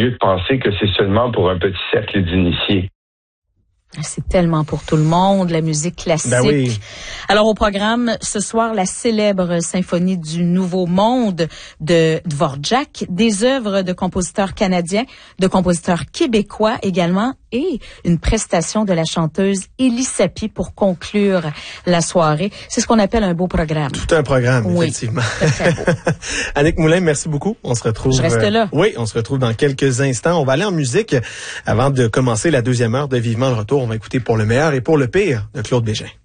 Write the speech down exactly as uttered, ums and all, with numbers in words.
lieu de penser que c'est seulement pour un petit cercle d'initiés. C'est tellement pour tout le monde, la musique classique. Ben oui. Alors au programme, ce soir, la célèbre symphonie du Nouveau Monde de Dvorak, des œuvres de compositeurs canadiens, de compositeurs québécois également, et une prestation de la chanteuse Élie Sapie pour conclure la soirée. C'est ce qu'on appelle un beau programme. Tout un programme, oui, effectivement. Très, très beau. Annick Moulin, merci beaucoup. On se retrouve. Je reste là. Euh, oui, on se retrouve dans quelques instants. On va aller en musique avant de commencer la deuxième heure de Vivement le retour. On va écouter Pour le meilleur et pour le pire de Claude Bégin.